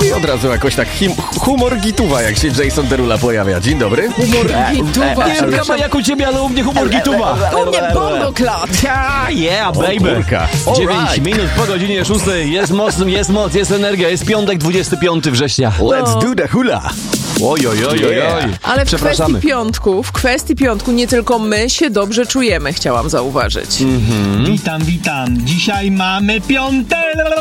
I od razu jakoś tak humor gituwa, jak się Jason Derulo pojawia. Dzień dobry. Humor gituwa. Nie wiem, Kama, jak u ciebie, ale u mnie humor gituwa. U mnie bomboklat. Yeah, baby. 9 minut po godzinie 6. Jest moc, jest energia. Jest piątek, 25 września. Let's do the hula. Oj. Ale Przepraszamy. w kwestii piątku nie tylko my się dobrze czujemy, chciałam zauważyć. Witam. Dzisiaj mamy piątek.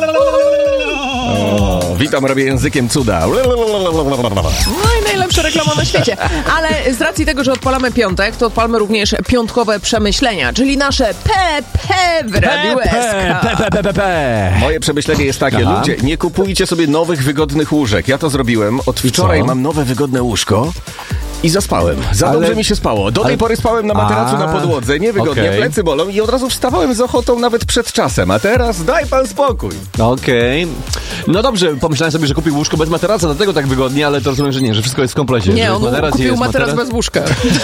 Witam, robię językiem cuda. No i najlepsza reklama na świecie. Ale z racji tego, że odpalamy piątek, to odpalmy również piątkowe przemyślenia, czyli nasze PP w Radiu SK. Moje przemyślenie jest takie, ludzie, nie kupujcie sobie nowych, wygodnych łóżek. Ja to zrobiłem. Od wczoraj mam nowe, wygodne łóżko. I zaspałem. Dobrze mi się spało. Do tej pory spałem na materacu na podłodze, niewygodnie, plecy bolą i od razu wstawałem z ochotą nawet przed czasem. A teraz daj pan spokój. Okej. No dobrze, pomyślałem sobie, że kupił łóżko bez materaca, dlatego tak wygodnie, ale to rozumiem, że nie, że wszystko jest w komplecie. Nie, on kupił materac bez łóżka.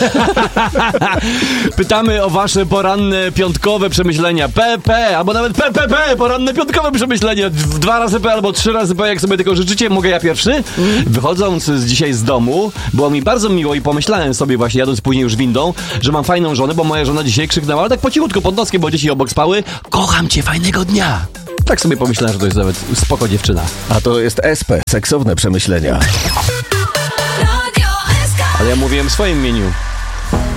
Pytamy o wasze poranne piątkowe przemyślenia. PP, albo nawet PPP, poranne piątkowe przemyślenia. 2 razy P albo 3 razy P, jak sobie tego życzycie. Mogę ja pierwszy? Wychodząc dzisiaj z domu, było mi bardzo miło i pomyślałem sobie właśnie, jadąc później już windą, że mam fajną żonę, bo moja żona dzisiaj krzyknęła, ale tak po cichutku pod noskiem, bo dzieci obok spały. Kocham cię, fajnego dnia. Tak sobie pomyślałem, że to jest nawet spoko dziewczyna. A to jest SP, seksowne przemyślenia. Ale ja mówiłem w swoim imieniu.